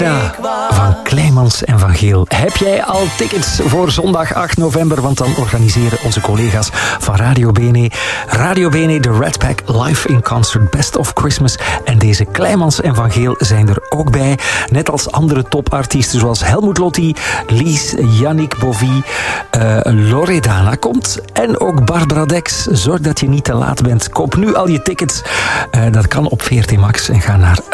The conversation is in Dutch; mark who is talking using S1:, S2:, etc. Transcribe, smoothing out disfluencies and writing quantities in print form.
S1: Van Kleimans en Van Geel. Heb jij al tickets voor zondag 8 november? Want dan organiseren onze collega's van Radio Bene de Red Pack Live in Concert Best of Christmas. En deze Kleimans en Van Geel zijn er ook bij. Net als andere topartiesten zoals Helmut Lotti, Lies, Yannick Bovie, Loredana komt. En ook Barbara Dex. Zorg dat je niet te laat bent. Koop nu al je tickets. Dat kan op VRT Max en ga naar